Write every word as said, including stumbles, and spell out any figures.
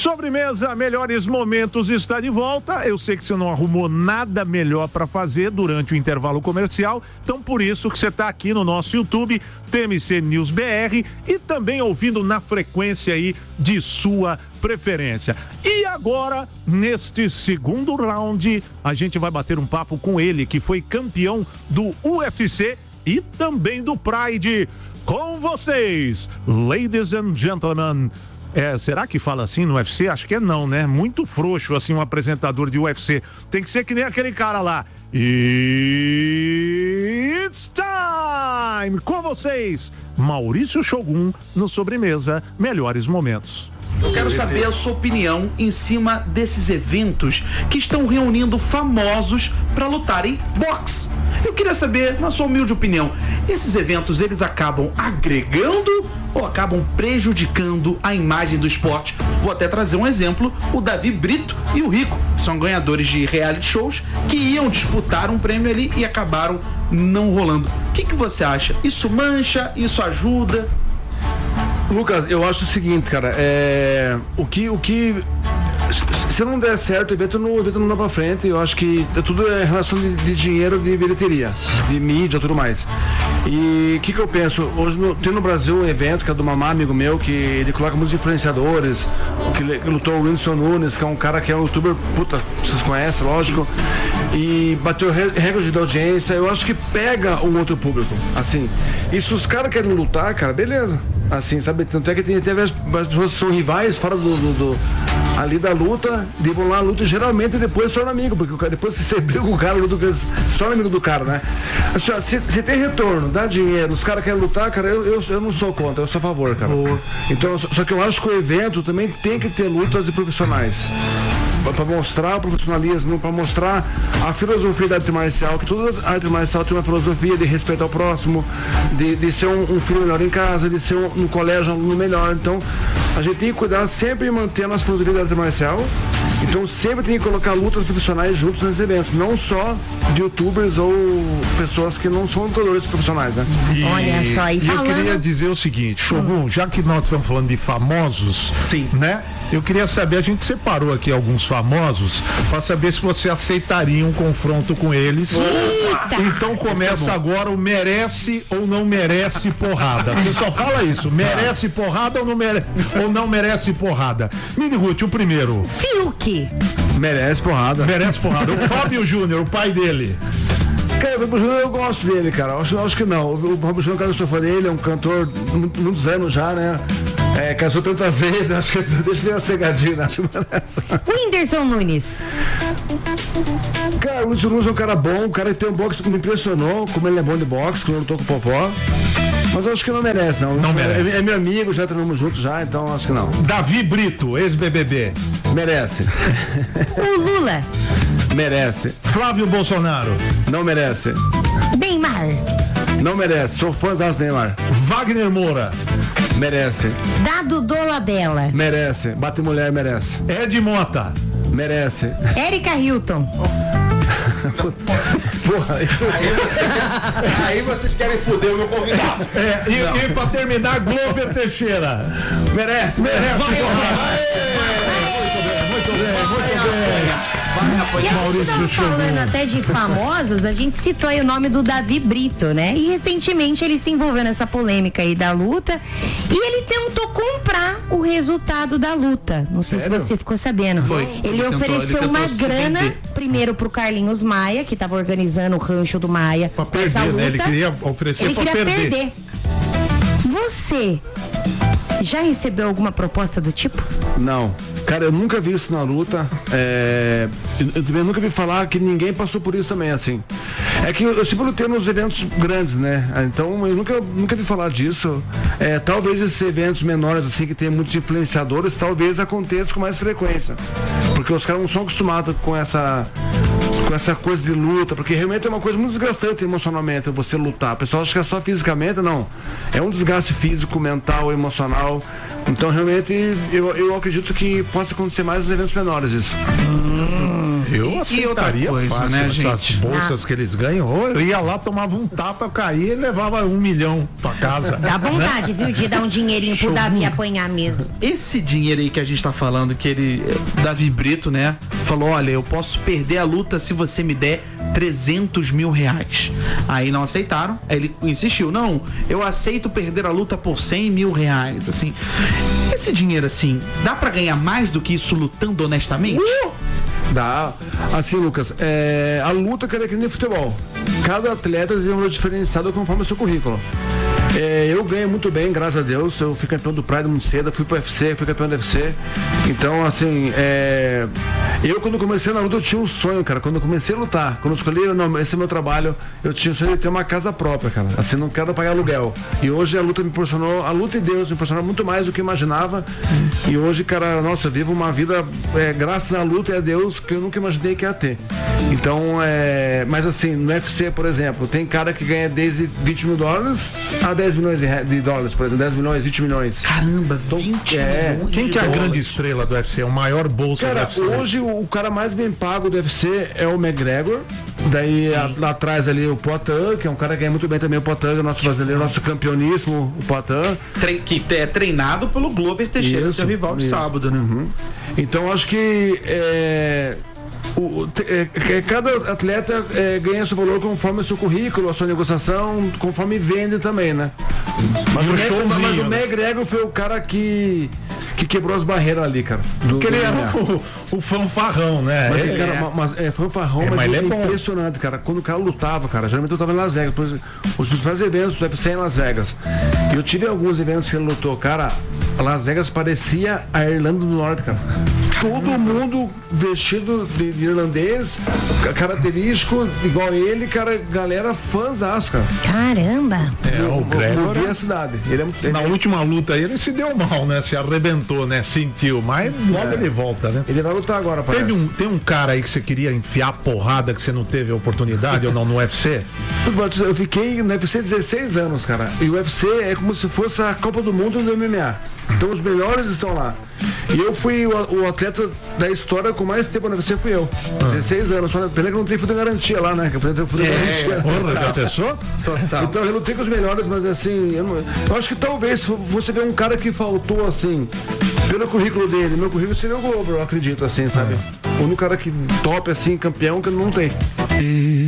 Sobremesa, melhores momentos está de volta. Eu sei que você não arrumou nada melhor para fazer durante o intervalo comercial, então por isso que você está aqui no nosso YouTube, T M C News B R, e também ouvindo na frequência aí de sua preferência. E agora, neste segundo round, a gente vai bater um papo com ele, que foi campeão do U F C e também do Pride. Com vocês, ladies and gentlemen. É, será que fala assim no U F C? Acho que é não, né? Muito frouxo, assim, um apresentador de U F C. Tem que ser que nem aquele cara lá. It's time! Com vocês, Maurício Shogun, no Sobremesa, melhores momentos. Eu quero saber a sua opinião em cima desses eventos que estão reunindo famosos para lutarem boxe. Eu queria saber, na sua humilde opinião, esses eventos, eles acabam agregando ou acabam prejudicando a imagem do esporte? Vou até trazer um exemplo, o Davi Brito e o Rico, são ganhadores de reality shows que iam disputar um prêmio ali e acabaram não rolando. O que, que você acha? Isso mancha? Isso ajuda? Lucas, eu acho o seguinte, cara, é... o que... O que... se não der certo, o evento não, o evento não dá pra frente. Eu acho que tudo é relação de, de dinheiro, de bilheteria, de mídia, tudo mais. E o que que eu penso? Hoje no, tem no Brasil um evento que é do Mamá, amigo meu, que ele coloca muitos influenciadores, que, que lutou o Whindersson Nunes, que é um cara que é um youtuber, puta, vocês conhecem, lógico, e bateu recorde de audiência. Eu acho que pega um outro público, assim. E se os caras querem lutar, cara, beleza. Assim, sabe? Tanto é que tem, tem as, as pessoas que são rivais fora do, do, do ali da luta, de vão lá a luta, geralmente depois se torna amigo, porque o cara, depois se você briga com o cara, luta, se torna amigo do cara, né? Assim, ó, se, se tem retorno, dá dinheiro, os caras querem lutar, cara, eu, eu, eu não sou contra, eu sou a favor, cara. Oh. Então, só, só que eu acho que o evento também tem que ter lutas de profissionais. Para mostrar o profissionalismo, para mostrar a filosofia da arte marcial, que toda arte marcial tem uma filosofia de respeito ao próximo, de, de ser um, um filho melhor em casa, de ser um, no colégio um aluno melhor. Então, a gente tem que cuidar sempre e manter a nossa filosofia da arte marcial. Então, sempre tem que colocar lutas profissionais juntos nesses eventos, não só de youtubers ou pessoas que não são lutadores profissionais, né? E, Olha só, e falando... eu queria dizer o seguinte, Shogun, já que nós estamos falando de famosos, sim, né? Eu queria saber, a gente separou aqui alguns famosos para saber se você aceitaria um confronto com eles. Eita. Então começa é agora o merece ou não merece porrada. Você só fala isso, merece porrada ou não merece, ou não merece porrada. Mini Ruth, o primeiro. Fiuk. Merece porrada. Merece porrada. O Fábio Júnior, o pai dele. Cara, o Fábio Júnior eu gosto dele, cara. Acho, acho que não. O Fábio Júnior, cara, eu sou fã dele, é um cantor muitos anos já, né? É, casou tantas vezes, né? Acho que deixa eu dar uma cegadinha, né? Acho que merece. O Whindersson Nunes. Cara, o Whindersson Nunes é um cara bom, um cara que tem um boxe que me impressionou, como ele é bom de boxe, quando eu lutou com o Popó. Mas eu acho que não merece, não. Não merece. É, é meu amigo, já treinamos juntos já, então acho que não. Davi Brito, ex-B B B. Merece. O Lula. Merece. Flávio Bolsonaro. Não merece. Neymar. Não merece. Sou fãzão do Neymar. Wagner Moura. Merece. Dado Dolabella. Merece. Bate mulher, merece. Ed Mota. Merece. Érica Hilton. Porra, aí, você, aí vocês querem foder o meu convidado. É, e, e pra terminar, Glover Teixeira. Merece, merece. Muito bem, muito bem, muito bem. E a gente tava falando até de famosos, a gente citou aí o nome do Davi Brito, né? E recentemente ele se envolveu nessa polêmica aí da luta e ele tentou comprar o resultado da luta. Não sei Sério? se você ficou sabendo. Foi. Ele, ele ofereceu tentou, ele uma grana primeiro pro Carlinhos Maia, que tava organizando o rancho do Maia. Pra perder, essa luta. Né? Ele queria oferecer ele pra queria perder. perder. Você já recebeu alguma proposta do tipo? Não. Cara, eu nunca vi isso na luta. É... Eu, eu também nunca vi falar que ninguém passou por isso também, assim. É que eu, eu sempre lutei nos eventos grandes, né? Então eu nunca, nunca vi falar disso. É, talvez esses eventos menores, assim, que tem muitos influenciadores, talvez aconteça com mais frequência. Porque os caras não são acostumados com essa... com essa coisa de luta, porque realmente é uma coisa muito desgastante emocionalmente você lutar. O pessoal acha que é só fisicamente, não. É um desgaste físico, mental, emocional. Então, realmente, eu, eu acredito que possa acontecer mais nos eventos menores isso. Hum, eu aceitaria coisa, fácil, né, essas gente? bolsas ah. que eles ganham. Ou eu ia lá, tomava um tapa, eu caía e levava um milhão pra casa. Dá vontade, né? Viu, de dar um dinheirinho pro Davi apanhar mesmo. Esse dinheiro aí que a gente tá falando, que ele, Davi Brito, né, falou, olha, eu posso perder a luta se você me der trezentos mil reais. Aí não aceitaram, aí ele insistiu, não, eu aceito perder a luta por cem mil reais, assim. Esse dinheiro, assim, dá pra ganhar mais do que isso lutando honestamente? Uh! Dá. Assim, Lucas, é, a luta que é que nem futebol. Cada atleta tem um valor diferenciado conforme o seu currículo. É, eu ganho muito bem, graças a Deus. Eu fui campeão do Pride muito cedo, fui pro U F C, fui campeão do U F C. Então, assim, é, eu quando comecei na luta, eu tinha um sonho, cara. Quando eu comecei a lutar, quando eu escolhi, não, esse é meu trabalho, eu tinha o sonho de ter uma casa própria, cara. Assim, não quero pagar aluguel. E hoje a luta me proporcionou, a luta de Deus me proporcionou muito mais do que eu imaginava. E hoje, cara, nossa, eu vivo uma vida, é, graças à luta e a Deus, que eu nunca imaginei que ia ter. Então, é, mas assim, no U F C, por exemplo, tem cara que ganha desde vinte mil dólares a dez milhões de, de dólares, por exemplo, dez milhões, vinte milhões. Caramba, vinte é, milhões. Quem que é a dólares. grande estrela do U F C? O maior bolsa cara, do U F C? Hoje o, o cara mais bem pago do U F C é o McGregor. Daí a, lá atrás ali o Poatan, que é um cara que ganha muito bem também, o Poatan, nosso brasileiro, nosso campeoníssimo, o Poatan. Tre que é treinado pelo Glover Teixeira, seu rival de sábado, né? Uhum. Então acho que é, o, é, cada atleta é, ganha seu valor conforme o seu currículo, a sua negociação, conforme vende também, né? Mas, o, Meg, mas o McGregor foi o cara que que quebrou as barreiras ali, cara. Do, Porque ele era o, o fanfarrão, né? Mas, ele cara, é. mas, é fanfarrão, é, mas, mas ele é, é bom. Impressionante, cara. Quando o cara lutava, cara, geralmente eu tava em Las Vegas, os principais eventos do U F C em Las Vegas. E eu tive alguns eventos que ele lutou, cara, Las Vegas parecia a Irlanda do Norte, cara. Todo mundo vestido de, de irlandês, característico, igual ele, cara, galera fãzaço, cara. Caramba! É, o Gregor. Movia a cidade. Ele é, ele Na é... última luta aí, ele se deu mal, né? Se arrebentou, né? Sentiu, mas logo é. ele volta, né? Ele vai lutar agora, parece. Teve um, tem um cara aí que você queria enfiar porrada que você não teve a oportunidade ou não no U F C? Eu fiquei no U F C dezesseis anos, cara. E o U F C é como se fosse a Copa do Mundo do M M A. Então os melhores estão lá. E eu fui o, o atleta da história com mais tempo no U F C, fui eu. Ah. dezesseis anos. Só pena que não tem fundo de garantia lá, né? Que eu fundo de garantia. Porra, já pensou? Total. Então eu lutei com os melhores, mas assim, eu, não, eu acho que talvez você vê um cara que faltou assim, pelo currículo dele, meu currículo seria o Glover, eu acredito, assim, sabe? Ah. O único cara que top, assim, campeão, que não tem.